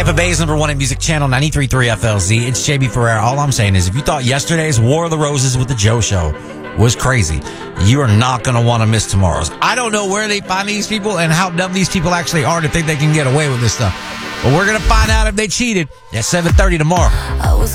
Tampa Bay's #1 in music channel 93.3 FLZ. It's JB Ferreira. All I'm saying is if you thought yesterday's War of the Roses with the Joe Show was crazy, you are not going to want to miss tomorrow's. I don't know where they find these people and how dumb these people actually are to think they can get away with this stuff. But we're going to find out if they cheated at 7:30 tomorrow.